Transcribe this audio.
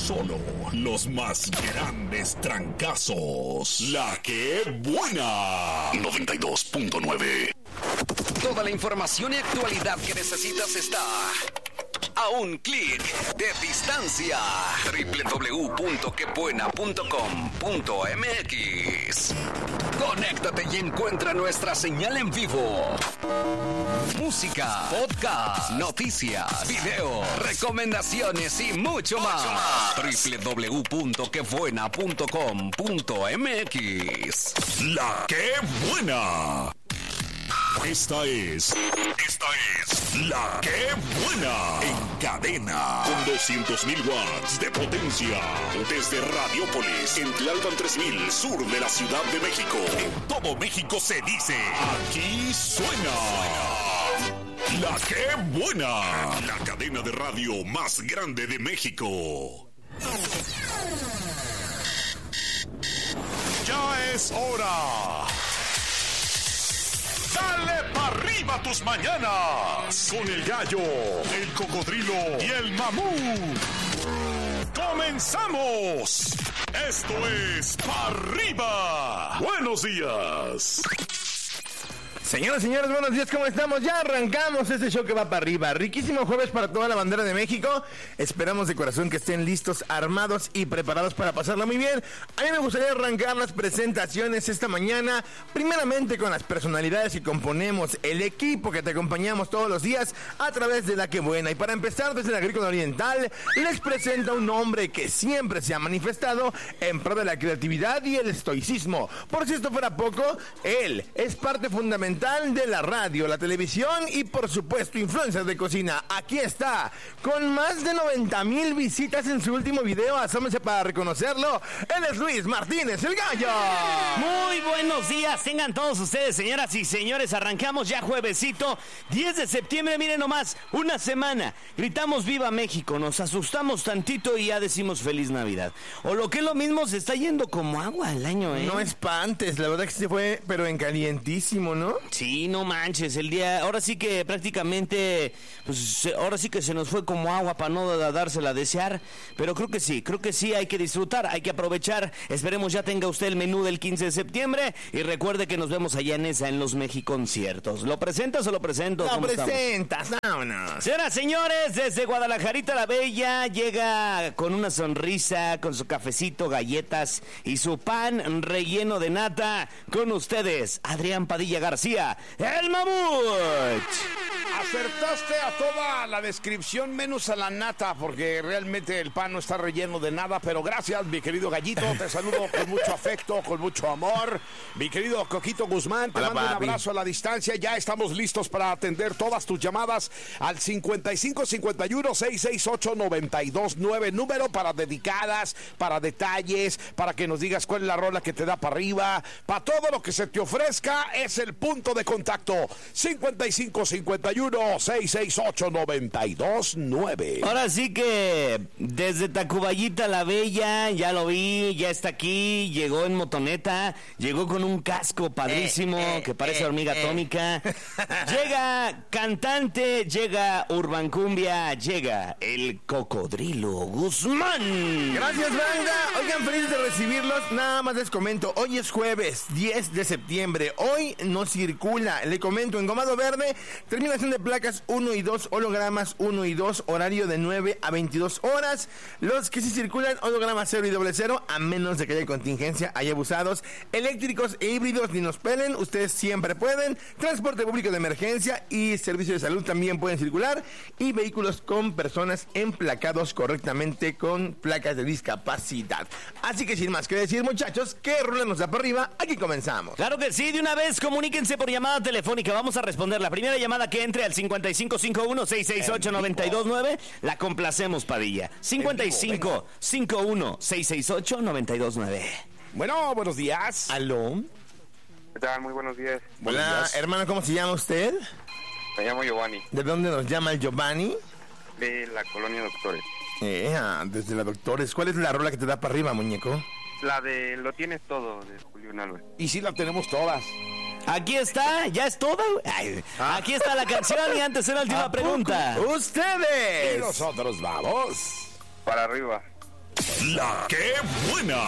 Solo los más grandes trancazos. La que buena. 92.9. Toda la información y actualidad que necesitas está a un clic de distancia. www.quebuena.com.mx. Conéctate y encuentra nuestra señal en vivo. Música, podcast, noticias, video, recomendaciones y mucho más. www.quebuena.com.mx. La que buena. Esta es La que buena. En cadena. Con 200.000 watts de potencia. Desde Radiópolis, en Tlalpan 3000, sur de la Ciudad de México. En todo México se dice, aquí suena. La que buena. La cadena de radio más grande de México. Ya es hora. ¡Dale pa' arriba tus mañanas! Con el gallo, el cocodrilo y el mamut. ¡Comenzamos! Esto es Pa' Arriba. ¡Buenos días! Señoras y señores, buenos días, ¿cómo estamos? Ya arrancamos este show que va para arriba. Riquísimo jueves para toda la bandera de México. Esperamos de corazón que estén listos, armados y preparados para pasarla muy bien. A mí me gustaría arrancar las presentaciones esta mañana, primeramente con las personalidades que componemos el equipo que te acompañamos todos los días a través de La Que Buena. Y para empezar, desde el Agrícola Oriental, les presento a un hombre que siempre se ha manifestado en pro de la creatividad y el estoicismo. Por si esto fuera poco, él es parte fundamental de la radio, la televisión y por supuesto influencers de cocina. Aquí está, con más de 90,000 visitas en su último video, asómense para reconocerlo. Él es Luis Martínez, el Gallo. Muy buenos días, tengan todos ustedes, señoras y señores. Arrancamos ya juevesito, 10 de septiembre, miren nomás, una semana. Gritamos Viva México, nos asustamos tantito y ya decimos Feliz Navidad. O lo que es lo mismo, se está yendo como agua el año, ¿eh? No espantes, la verdad que se fue, pero en calientísimo, ¿no? Sí, no manches, el día, ahora sí que prácticamente, pues ahora sí que se nos fue como agua para no dársela a desear, pero creo que sí, hay que disfrutar, hay que aprovechar. Esperemos ya tenga usted el menú del 15 de septiembre y recuerde que nos vemos allá en los Mexiconciertos. ¿Lo presentas o lo presento? Lo presentas, vámonos. Señoras, señores, desde Guadalajarita la Bella llega con una sonrisa, con su cafecito, galletas y su pan relleno de nata. Con ustedes, Adrián Padilla García, el mamut. Acertaste a toda la descripción menos a la nata, porque realmente el pan no está relleno de nada, pero gracias, mi querido Gallito, te saludo con mucho afecto, con mucho amor. Mi querido Coquito Guzmán, te Hola, mando un papi. abrazo a la distancia. Ya estamos listos para atender todas tus llamadas al 5551-668-929, número para dedicadas, para detalles, para que nos digas cuál es la rola que te da para arriba. Para todo lo que se te ofrezca es el punto de contacto. 5551-668-929. Ahora sí que desde Tacuballita la Bella, ya lo vi, ya está aquí, llegó en motoneta, llegó con un casco padrísimo que parece hormiga atómica. Llega cantante, llega Urban Cumbia, llega el Cocodrilo Guzmán. Gracias, banda. Oigan, felices de recibirlos. Nada más les comento, hoy es jueves 10 de septiembre. Hoy no circula, le comento, engomado verde, terminación de placas 1 y 2, hologramas 1 y 2, horario de 9 a 22 horas. Los que sí circulan, hologramas 0 y 00, a menos de que haya contingencia, hay abusados. Eléctricos e híbridos, ni nos pelen, ustedes siempre pueden. Transporte público de emergencia y servicio de salud también pueden circular. Y vehículos con personas emplacados correctamente con placas de discapacidad. Así que sin más que decir, muchachos, que rulen nos da para arriba, aquí comenzamos. Claro que sí, de una vez comuníquense por llamada telefónica. Vamos a responder la primera llamada que entre al 5551-668-929. La complacemos, Padilla. 5551-668-929. Bueno, buenos días. ¿Aló? ¿Qué tal? Muy buenos días. Hola, hermano, ¿cómo se llama usted? Me llamo Giovanni, ¿De dónde nos llama el Giovanni? de la Colonia Doctores. Desde la Doctores. ¿Cuál es la rola que te da para arriba, muñeco? La de Lo Tienes Todo, de Julián Álvarez. Y sí la tenemos todas. Aquí está, ya es toda. Aquí está la canción y antes era la última pregunta. Y ¡Ustedes! nosotros vamos. Para arriba. La que buena.